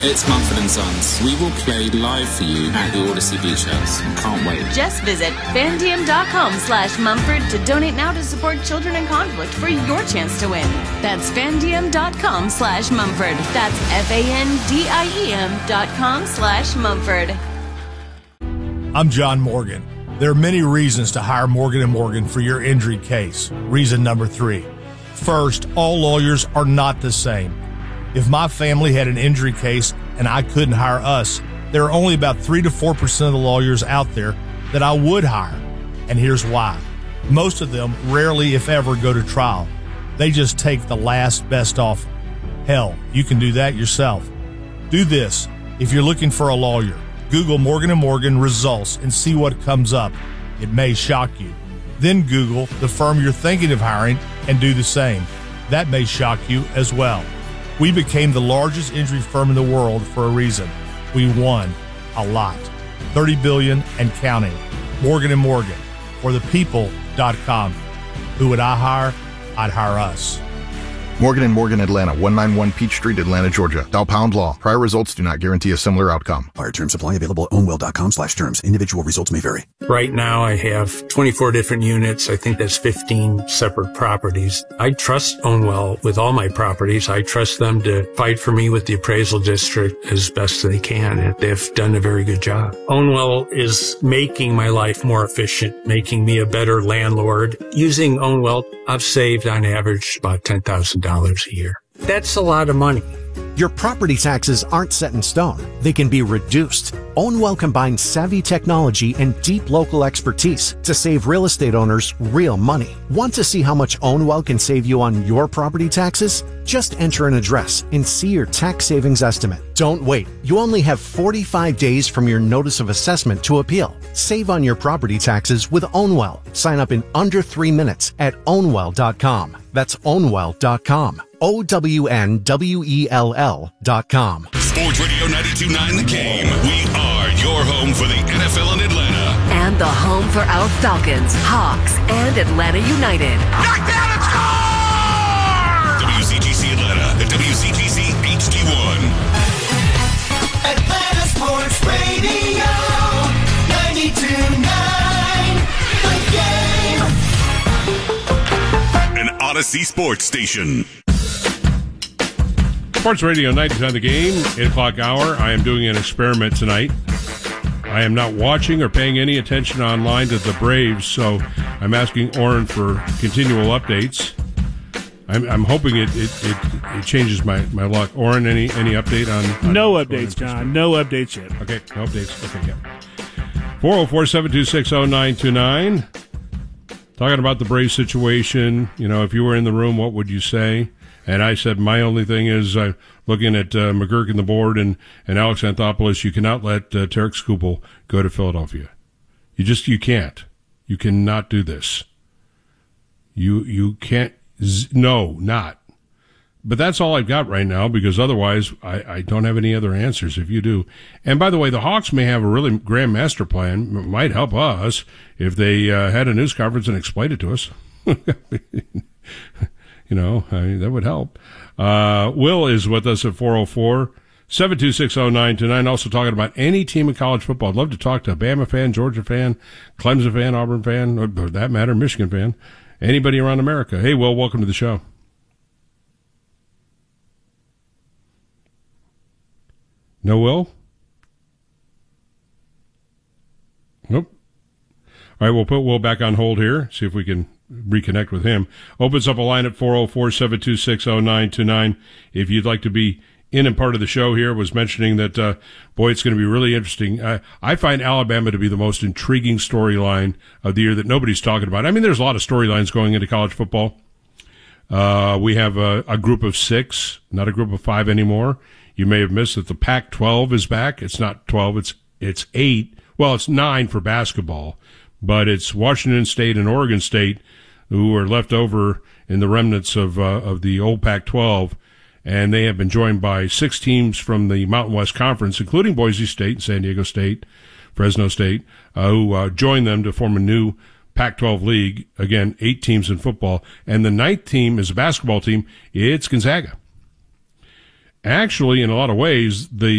It's Mumford & Sons. We will play live for you at the Odyssey Beach House. Can't wait. Just visit fandiem.com/Mumford to donate now to support children in conflict for your chance to win. That's fandiem.com/Mumford. That's FANDIEM.com/Mumford. I'm John Morgan. There are many reasons to hire Morgan & Morgan for your injury case. Reason number 3. First, all lawyers are not the same. If my family had an injury case and I couldn't hire us, there are only about 3 to 4% of the lawyers out there that I would hire. And here's why. Most of them rarely, if ever, go to trial. They just take the last best offer. Hell, you can do that yourself. Do this. If you're looking for a lawyer, Google Morgan & Morgan results and see what comes up. It may shock you. Then Google the firm you're thinking of hiring and do the same. That may shock you as well. We became the largest injury firm in the world for a reason. We won a lot. $30 billion and counting. Morgan & Morgan. For the people.com. Who would I hire? I'd hire us. Morgan & Morgan Atlanta, 191 Peach Street, Atlanta, Georgia. Dial pound law. Prior results do not guarantee a similar outcome. Prior terms apply. Available at ownwell.com/terms. Individual results may vary. Right now I have 24 different units. I think that's 15 separate properties. I trust Ownwell with all my properties. I trust them to fight for me with the appraisal district as best they can. And they've done a very good job. Ownwell is making my life more efficient, making me a better landlord. Using Ownwell, I've saved on average about $10,000 a year. That's a lot of money. Your property taxes aren't set in stone. They can be reduced. Ownwell combines savvy technology and deep local expertise to save real estate owners real money. Want to see how much Ownwell can save you on your property taxes? Just enter an address and see your tax savings estimate. Don't wait. You only have 45 days from your notice of assessment to appeal. Save on your property taxes with Ownwell. Sign up in under 3 minutes at ownwell.com. That's ownwell.com. OWNWELL.com. Sports Radio 92.9 The Game. We are your home for the NFL in Atlanta. And the home for our Falcons, Hawks, and Atlanta United. Knockdown and score! WCGC Atlanta, the WCGC HD1. Atlanta Sports Radio 92.9 The Game. An Odyssey Sports Station. Sports Radio 92.9 The Game, 8 o'clock hour. I am doing an experiment tonight. I am not watching or paying any attention online to the Braves, so I'm asking Orrin for continual updates. I'm hoping it changes my luck. Orrin, any update on no updates, John. No updates yet. Okay, no updates. Okay, yeah. 404-726-0929. Talking about the Braves situation. You know, if you were in the room, what would you say? And I said, my only thing is, looking at McGurk and the board and Alex Anthopoulos, you cannot let Tarek Skubal go to Philadelphia. You can't. You cannot do this. You can't. No, not. But that's all I've got right now, because otherwise I don't have any other answers if you do. And by the way, the Hawks may have a really grand master plan. It might help us if they had a news conference and explained it to us. You know, that would help. Will is with us at 404-726-0929. Also talking about any team in college football. I'd love to talk to a Bama fan, Georgia fan, Clemson fan, Auburn fan, or that matter, Michigan fan, anybody around America. Hey, Will, welcome to the show. No Will? Nope. All right, we'll put Will back on hold here, see if we can reconnect with him. Opens up a line at 404-726-0929. If you'd like to be in and part of the show here, was mentioning that, boy, it's going to be really interesting. I find Alabama to be the most intriguing storyline of the year that nobody's talking about. I mean, there's a lot of storylines going into college football. We have a group of 6, not a group of 5 anymore. You may have missed that the Pac-12 is back. It's not 12, it's 8. Well, it's 9 for basketball, but it's Washington State and Oregon State who are left over in the remnants of the old Pac-12, and they have been joined by 6 teams from the Mountain West Conference, including Boise State, San Diego State, Fresno State, who joined them to form a new Pac-12 league. Again, 8 teams in football, and the 9th team is a basketball team. It's Gonzaga. actually, in a lot of ways, the